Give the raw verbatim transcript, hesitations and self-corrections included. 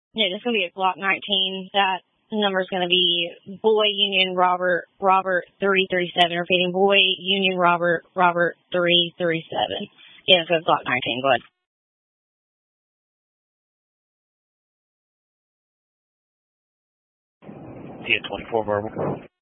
Yeah, it's going to be a Glock nineteen. That number is going to be Boy Union Robert Robert three thirty-seven. Repeating, Boy Union Robert Robert three thirty-seven. Yeah, it's a Glock nineteen. Go ahead. T twenty-four verbal.